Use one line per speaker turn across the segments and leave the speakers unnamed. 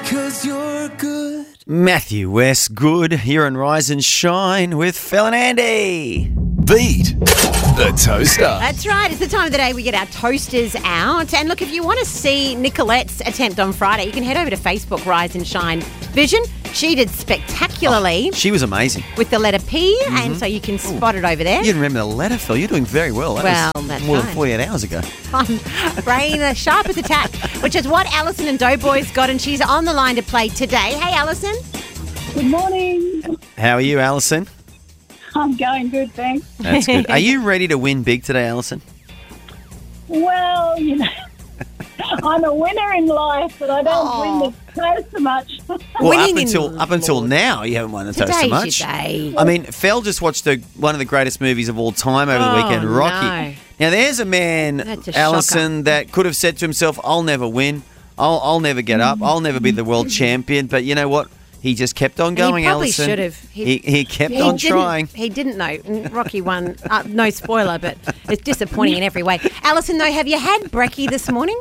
'cause you're good.
Matthew Westgood here on Rise and Shine with Phil and Andy.
Beat the toaster.
That's right. It's the time of the day we get our toasters out. And look, if you want to see Nicolette's attempt on Friday, you can head over to Facebook, Rise and Shine Vision. She did spectacularly
She was amazing.
with the letter P, and so you can spot it over there.
You didn't remember the letter, Phil. You're doing very well. That was
That's
more than
right.
48 hours ago.
Brain sharp as a tack, which is what Alison and Doughboys got, and she's on the line to play today. Hey, Alison.
Good morning.
How are you, Alison?
I'm going good, thanks.
That's good. Are you ready to win big today, Alison?
Well, I'm a winner in life, but I don't win the toast so much.
Well,
Winning
up until now, you haven't won the toast so
Today's
much.
your day.
I mean, Phil just watched one of the greatest movies of all time over the weekend, Rocky.
no.
Now, there's a man,
That's a
Alison, that could have said to himself, I'll never win. I'll never get up. I'll never be the world champion. But you know what? He just kept on going,
He probably
Alison.
should have.
He kept on trying.
He didn't know. Rocky won. No spoiler, but it's disappointing in every way. Alison, though, have you had brekkie this morning?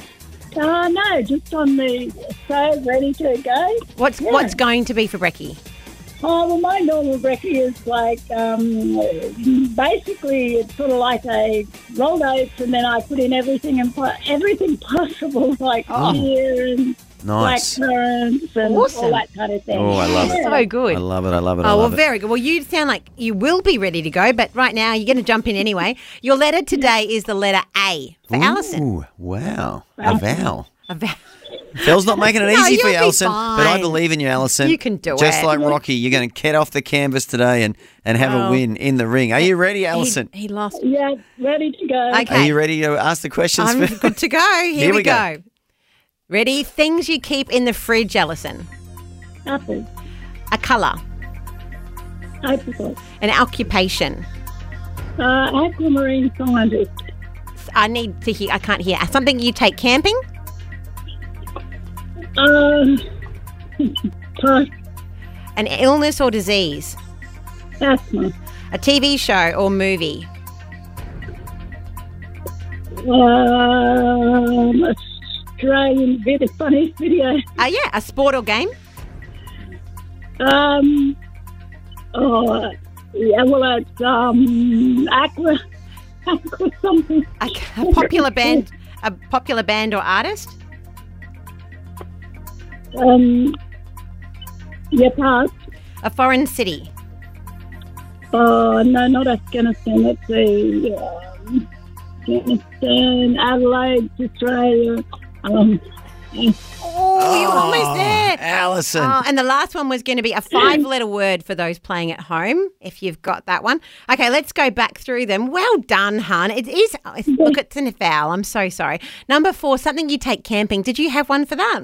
No, just on the stove, ready to go.
What's going to be for brekkie?
Oh, well, my normal brekkie is like, basically it's sort of like a rolled oats, and then I put in everything possible, like beer and
Nice.
blackcurrants and all that kind of thing.
Oh, I love it.
So good.
I love it. I love it. I
Oh, well,
love it.
very good. Well, you sound like you will be ready to go, but right now you're going to jump in anyway. Your letter today is the letter A for Alison.
Ooh, wow. A vowel.
A vow-
Phil's not making it
No,
easy for
you'll
you,
be
Alison, but I
fine.
believe in you, Alison.
You can do
Just
it.
like Rocky, you're going to get off the canvas today and have a win in the ring. Are you ready, Alison?
He lost.
Yeah, ready to go.
Okay.
Are you ready to ask the questions?
I'm
Phil?
good to go. Here we
go.
go. Ready? Things you keep in the fridge, Alison.
Apple,
A colour.
apricot,
An occupation.
aquamarine scientist,
I need to hear. I can't hear. Something you take camping.
pass,
An illness or disease.
asthma,
A TV show or movie.
Australian video, funny video.
Yeah, a sport or game.
It's aqua something.
A popular band. A popular band or artist.
Pass.
A foreign city.
Oh, no, not Afghanistan. Let's see. Afghanistan, Adelaide, Australia.
Oh, you're almost there.
Alison.
Oh, and the last one was going to be a 5-letter word for those playing at home, if you've got that one. Okay, let's go back through them. Well done, hun. It is. Look, it's a foul. I'm so sorry. Number 4, something you take camping. Did you have one for that?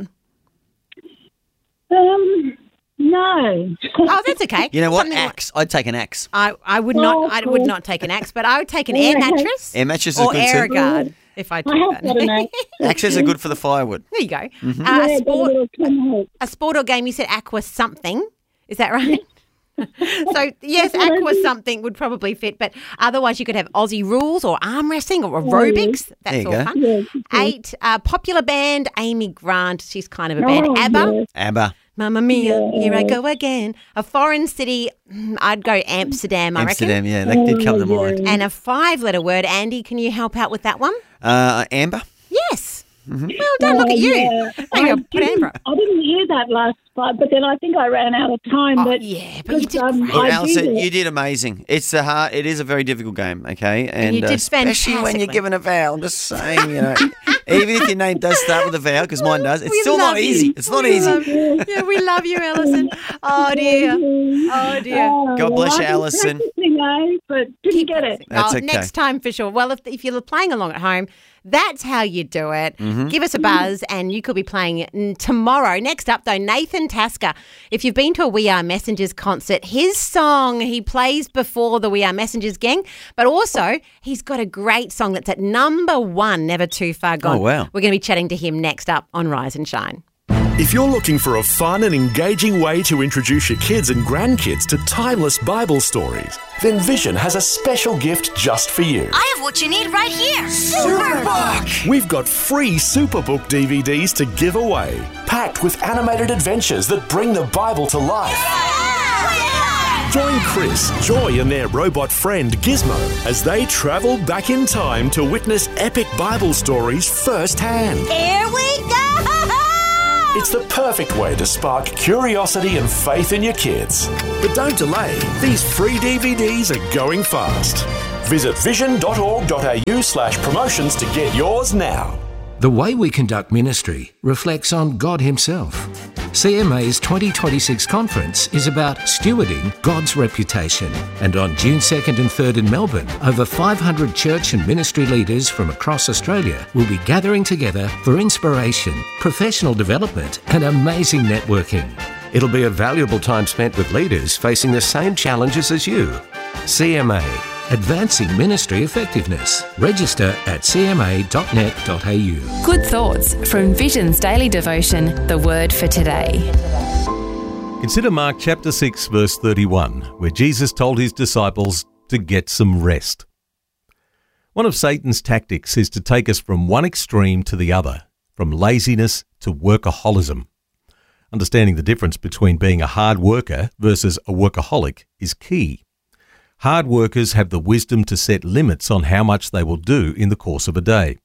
No.
Oh, that's okay.
You know what?
Something like-
Axe. I'd take an axe.
I would not. I would not take an axe, but I would take an air mattress
Air mattress is
or
good
air
too.
guard if I took
I have got an
that.
axe.
Axes are good for the firewood.
There you go.
Yeah,
A
got a little tomahawk.
sport or game. You said aqua something. Is that right? So, yes, aqua something would probably fit, but otherwise you could have Aussie rules or arm wrestling or aerobics.
There you
That's all
go.
fun.
Yes,
8, popular band, Amy Grant. She's kind of a band.
Oh,
ABBA,
yes.
ABBA.
Mamma Mia, here I go again. A foreign city, I'd go Amsterdam, I reckon.
Amsterdam, yeah, that did come to mind.
And a 5-letter word. Andy, can you help out with that one?
Amber.
Yes. Well done. Look at you.
Yeah.
There you go. Put Amber up.
I didn't hear that last part, but then I think I ran out of time.
Oh,
but
yeah, but you did great.
Look,
I
Alison,
did it.
you did amazing. It is a very difficult game, okay? And
you did
especially when you're
fantastically.
given a vowel. I'm just saying, even if your name does start with a vowel, because mine does, it's
We
still not
love you.
easy. It's not
We
easy.
love you. Yeah, we love you, Alison. Oh, dear. Oh, dear.
God bless you,
I've been
Alison.
practicing, but didn't get it.
That's
Oh,
okay.
Next time for sure. Well, if you're playing along at home, that's how you do it.
Mm-hmm.
Give us a buzz and you could be playing tomorrow. Next up, though, Nathan Tasker. If you've been to a We Are Messengers concert, his song he plays before the We Are Messengers gang, but also he's got a great song that's at number 1, Never Too Far Gone.
Oh, wow.
We're going to be chatting to him next up on Rise and Shine.
If you're looking for a fun and engaging way to introduce your kids and grandkids to timeless Bible stories, then Vision has a special gift just for you.
I have what you need right here.
Superbook!
We've got free Superbook DVDs to give away, packed with animated adventures that bring the Bible to life. Join Chris, Joy and their robot friend Gizmo as they travel back in time to witness epic Bible stories firsthand.
Here we go!
It's the perfect way to spark curiosity and faith in your kids. But don't delay. These free DVDs are going fast. Visit vision.org.au/promotions to get yours now.
The way we conduct ministry reflects on God Himself. CMA's 2026 conference is about stewarding God's reputation. And on June 2nd and 3rd in Melbourne, over 500 church and ministry leaders from across Australia will be gathering together for inspiration, professional development and amazing networking. It'll be a valuable time spent with leaders facing the same challenges as you. CMA, Advancing Ministry Effectiveness. Register at cma.net.au.
Good thoughts from Vision's daily devotion, The Word for Today.
Consider Mark chapter 6 verse 31, where Jesus told his disciples to get some rest. One of Satan's tactics is to take us from one extreme to the other, from laziness to workaholism. Understanding the difference between being a hard worker versus a workaholic is key. Hard workers have the wisdom to set limits on how much they will do in the course of a day.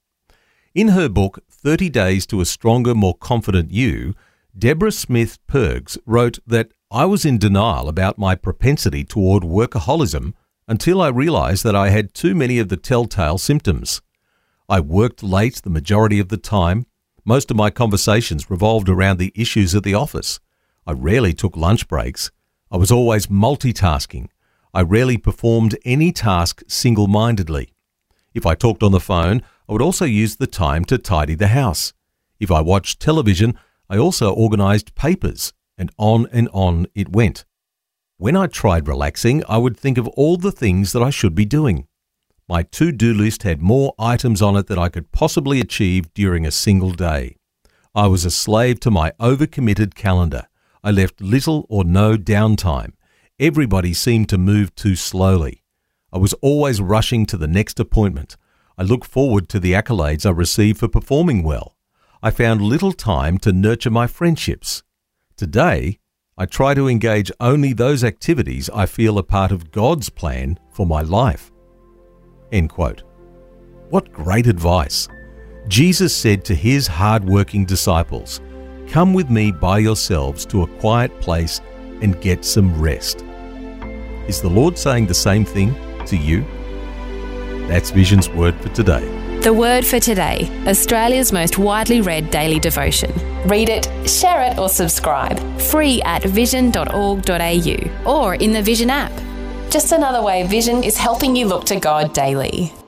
In her book, 30 Days to a Stronger, More Confident You, Deborah Smith Pergs wrote that I was in denial about my propensity toward workaholism until I realized that I had too many of the telltale symptoms. I worked late the majority of the time. Most of my conversations revolved around the issues at the office. I rarely took lunch breaks. I was always multitasking. I rarely performed any task single-mindedly. If I talked on the phone, I would also use the time to tidy the house. If I watched television, I also organised papers, and on it went. When I tried relaxing, I would think of all the things that I should be doing. My to-do list had more items on it than I could possibly achieve during a single day. I was a slave to my overcommitted calendar. I left little or no downtime. Everybody seemed to move too slowly. I was always rushing to the next appointment. I looked forward to the accolades I received for performing well. I found little time to nurture my friendships. Today, I try to engage only those activities I feel are part of God's plan for my life." End quote. What great advice. Jesus said to his hard-working disciples, "Come with me by yourselves to a quiet place and get some rest." Is the Lord saying the same thing to you? That's Vision's Word for Today.
The Word for Today, Australia's most widely read daily devotion. Read it, share it or subscribe. Free at vision.org.au or in the Vision app. Just another way Vision is helping you look to God daily.